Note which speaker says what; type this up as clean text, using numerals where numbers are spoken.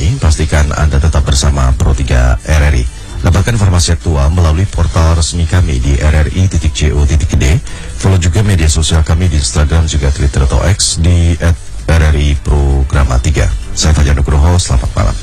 Speaker 1: kami, pastikan Anda tetap bersama Pro 3 RRI. Dapatkan informasi aktual melalui portal resmi kami di rri.co.id. Follow juga media sosial kami di Instagram, juga Twitter atau X di @RRI Programa 3. Saya Fajar Nugroho, selamat malam.